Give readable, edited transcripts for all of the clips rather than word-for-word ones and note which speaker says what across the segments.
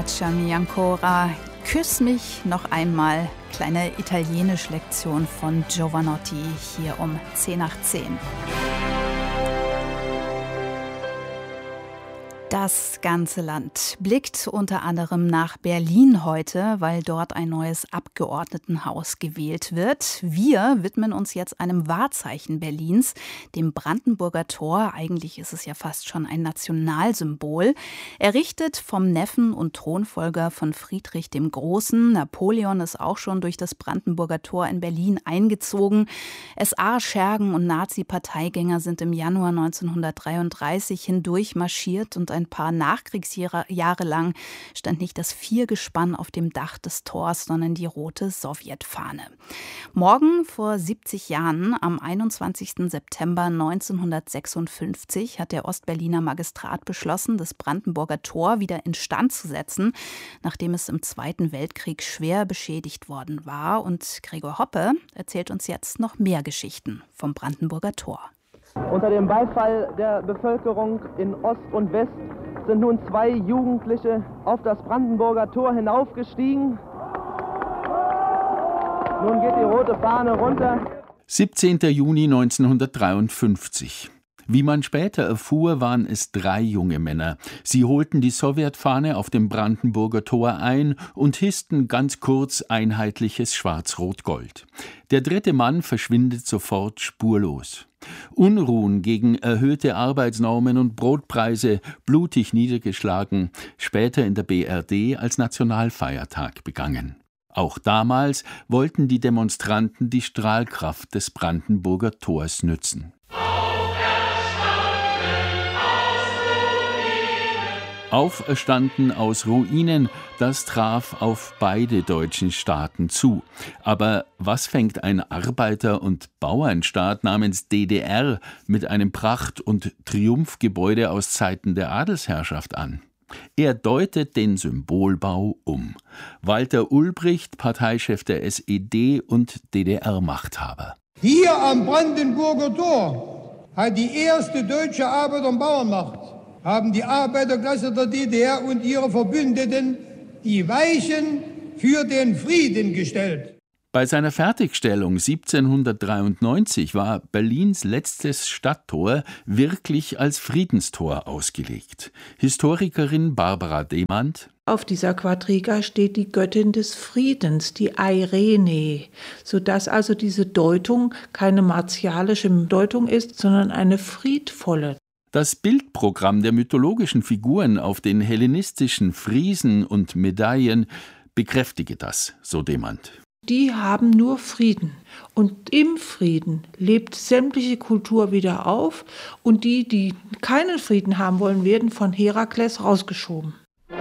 Speaker 1: baciami ancora, küss mich noch einmal. Kleine Italienisch-Lektion von Giovanotti hier um 10 nach 10. Das ganze Land blickt unter anderem nach Berlin heute, weil dort ein neues Abgeordnetenhaus gewählt wird. Wir widmen uns jetzt einem Wahrzeichen Berlins, dem Brandenburger Tor. Eigentlich ist es ja fast schon ein Nationalsymbol. Errichtet vom Neffen und Thronfolger von Friedrich dem Großen. Napoleon ist auch schon durch das Brandenburger Tor in Berlin eingezogen. SA, Schergen und Nazi-Parteigänger sind im Januar 1933 hindurch marschiert und ein paar Nachkriegsjahre lang stand nicht das Viergespann auf dem Dach des Tors, sondern die rote Sowjetfahne. Morgen vor 70 Jahren, am 21. September 1956, hat der Ostberliner Magistrat beschlossen, das Brandenburger Tor wieder instand zu setzen, nachdem es im Zweiten Weltkrieg schwer beschädigt worden war. Und Gregor Hoppe erzählt uns jetzt noch mehr Geschichten vom Brandenburger Tor.
Speaker 2: Unter dem Beifall der Bevölkerung in Ost und West sind nun 2 Jugendliche auf das Brandenburger Tor hinaufgestiegen. Nun geht die rote Fahne runter.
Speaker 3: 17. Juni 1953. Wie man später erfuhr, waren es 3 junge Männer. Sie holten die Sowjetfahne auf dem Brandenburger Tor ein und hissten ganz kurz einheitliches Schwarz-Rot-Gold. Der 3. Mann verschwindet sofort spurlos. Unruhen gegen erhöhte Arbeitsnormen und Brotpreise, blutig niedergeschlagen, später in der BRD als Nationalfeiertag begangen. Auch damals wollten die Demonstranten die Strahlkraft des Brandenburger Tors nützen. Auferstanden aus Ruinen, das traf auf beide deutschen Staaten zu. Aber was fängt ein Arbeiter- und Bauernstaat namens DDR mit einem Pracht- und Triumphgebäude aus Zeiten der Adelsherrschaft an? Er deutet den Symbolbau um. Walter Ulbricht, Parteichef der SED und DDR-Machthaber.
Speaker 4: Hier am Brandenburger Tor hat die erste deutsche Arbeiter- und Bauernmacht haben die Arbeiterklasse der DDR und ihre Verbündeten die Weichen für den Frieden gestellt.
Speaker 3: Bei seiner Fertigstellung 1793 war Berlins letztes Stadttor wirklich als Friedenstor ausgelegt. Historikerin Barbara Demand:
Speaker 5: Auf dieser Quadriga steht die Göttin des Friedens, die Eirene, sodass also diese Deutung keine martialische Deutung ist, sondern eine friedvolle.
Speaker 3: Das Bildprogramm der mythologischen Figuren auf den hellenistischen Friesen und Medaillen bekräftige das, so Demand.
Speaker 5: Die haben nur Frieden. Und im Frieden lebt sämtliche Kultur wieder auf. Und die, die keinen Frieden haben wollen, werden von Herakles rausgeschoben.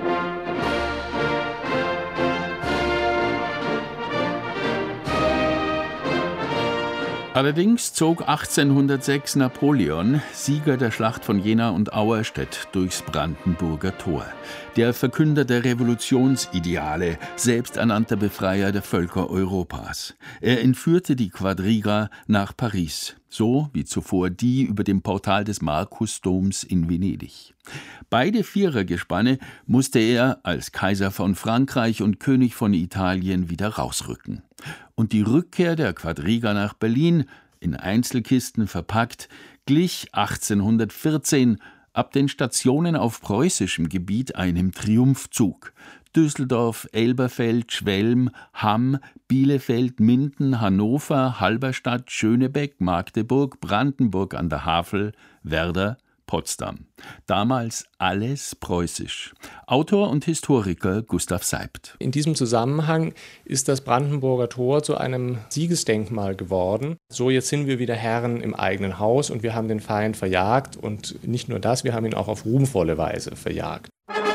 Speaker 3: Allerdings zog 1806 Napoleon, Sieger der Schlacht von Jena und Auerstedt, durchs Brandenburger Tor. Der Verkünder der Revolutionsideale, selbsternannter Befreier der Völker Europas. Er entführte die Quadriga nach Paris, so wie zuvor die über dem Portal des Markusdoms in Venedig. Beide Vierergespanne musste er als Kaiser von Frankreich und König von Italien wieder rausrücken. Und die Rückkehr der Quadriga nach Berlin, in Einzelkisten verpackt, glich 1814 ab den Stationen auf preußischem Gebiet einem Triumphzug. Düsseldorf, Elberfeld, Schwelm, Hamm, Bielefeld, Minden, Hannover, Halberstadt, Schönebeck, Magdeburg, Brandenburg an der Havel, Werder, Potsdam. Damals alles preußisch. Autor und Historiker Gustav Seibt.
Speaker 6: In diesem Zusammenhang ist das Brandenburger Tor zu einem Siegesdenkmal geworden. So, jetzt sind wir wieder Herren im eigenen Haus und wir haben den Feind verjagt. Und nicht nur das, wir haben ihn auch auf ruhmvolle Weise verjagt.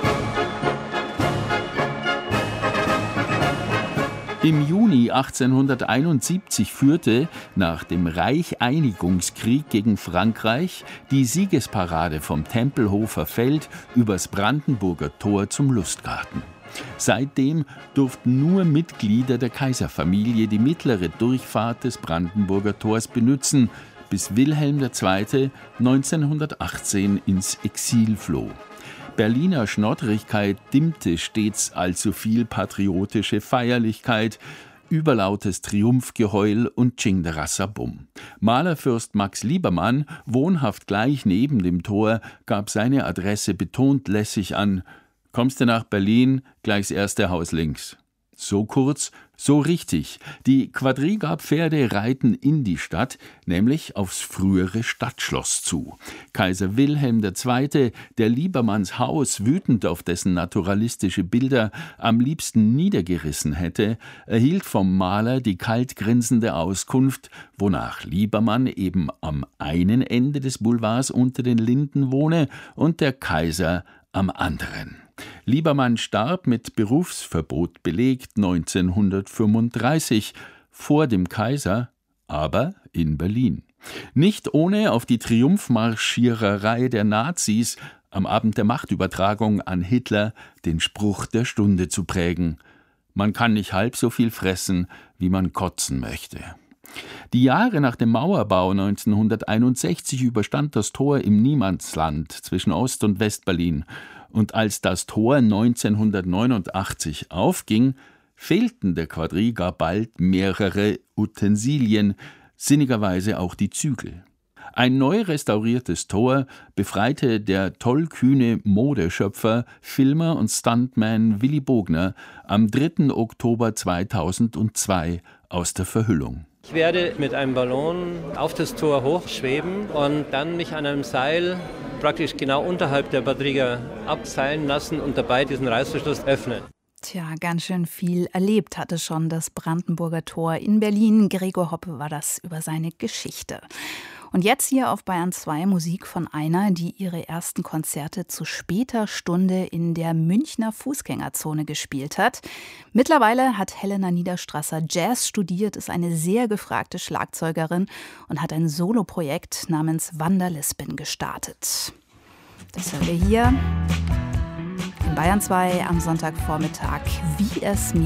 Speaker 3: Im Juni 1871 führte, nach dem Reichseinigungskrieg gegen Frankreich, die Siegesparade vom Tempelhofer Feld übers Brandenburger Tor zum Lustgarten. Seitdem durften nur Mitglieder der Kaiserfamilie die mittlere Durchfahrt des Brandenburger Tors benutzen, bis Wilhelm II. 1918 ins Exil floh. Berliner Schnoddrigkeit dimmte stets allzu viel patriotische Feierlichkeit, überlautes Triumphgeheul und Tschingderassabum. Malerfürst Max Liebermann, wohnhaft gleich neben dem Tor, gab seine Adresse betont lässig an: »Kommst du nach Berlin, gleichs erste Haus links.« So kurz, so richtig. Die Quadriga-Pferde reiten in die Stadt, nämlich aufs frühere Stadtschloss zu. Kaiser Wilhelm II., der Liebermanns Haus, wütend auf dessen naturalistische Bilder, am liebsten niedergerissen hätte, erhielt vom Maler die kalt grinsende Auskunft, wonach Liebermann eben am einen Ende des Boulevards unter den Linden wohne und der Kaiser am anderen. Liebermann starb mit Berufsverbot belegt 1935, vor dem Kaiser, aber in Berlin. Nicht ohne auf die Triumphmarschiererei der Nazis am Abend der Machtübertragung an Hitler den Spruch der Stunde zu prägen: Man kann nicht halb so viel fressen, wie man kotzen möchte. Die Jahre nach dem Mauerbau 1961 überstand das Tor im Niemandsland zwischen Ost- und Westberlin. Und als das Tor 1989 aufging, fehlten der Quadriga bald mehrere Utensilien, sinnigerweise auch die Zügel. Ein neu restauriertes Tor befreite der tollkühne Modeschöpfer, Filmer und Stuntman Willy Bogner am 3. Oktober 2002 aus der Verhüllung.
Speaker 7: Ich werde mit einem Ballon auf das Tor hochschweben und dann mich an einem Seil praktisch genau unterhalb der Quadriga abseilen lassen und dabei diesen Reißverschluss öffnen.
Speaker 1: Tja, ganz schön viel erlebt hatte schon das Brandenburger Tor in Berlin. Gregor Hoppe war das über seine Geschichte. Und jetzt hier auf Bayern 2 Musik von einer, die ihre ersten Konzerte zu später Stunde in der Münchner Fußgängerzone gespielt hat. Mittlerweile hat Helena Niederstrasser Jazz studiert, ist eine sehr gefragte Schlagzeugerin und hat ein Soloprojekt namens Wanderlispin gestartet. Das hören wir hier in Bayern 2 am Sonntagvormittag, wie es mir